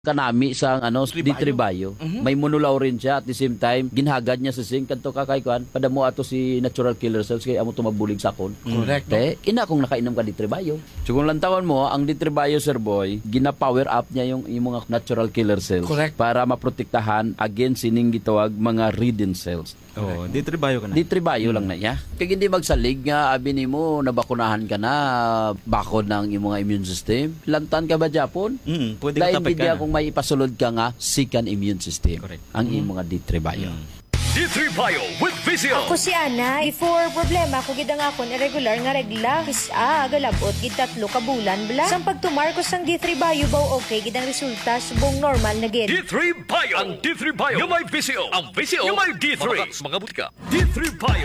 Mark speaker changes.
Speaker 1: kanami sa D3 Bio. May monulaw rin siya at the same time ginhagad niya sa zinc kadto kakaykuan padamo ato si natural killer cells kay amo tumabulig sa kon.
Speaker 2: Correct.
Speaker 1: Te, ina kung nakainom ka D3 Bio. So kung lantawan mo ang D3 Bio Sir Boy, gina-power up niya yung mga natural killer cells.
Speaker 2: Correct.
Speaker 1: Para maprotektahan against sining gitawag mga ridden cells.
Speaker 3: Oh, D3 Bio ka na.
Speaker 1: D3 Bio lang na niya. Kaya hindi magsalig nga abi nimo nabakunahan ka na bakod ng imong immune system. Lantan ka ba Japon?
Speaker 3: Pwede
Speaker 1: Dahil
Speaker 3: ka tapik
Speaker 1: hindi
Speaker 3: ka
Speaker 1: kung may ipasulod ka nga second immune system.
Speaker 3: Correct.
Speaker 1: Ang imong nga D3 Bio.
Speaker 4: D3 Bio with Vizio.
Speaker 5: Ako si Ana, before problema ko gid ang akon irregular nga regla, kisa galabot gid 3 ka bulan bla. Sang pagtumar ko sang D3 Bio baw okay gid ang resulta subong normal na gid.
Speaker 4: D3 Bio. Ang D3 Bio. Yung may Vizio. Ang Vizio. Yung may D3. Mga butika. D3 Bio.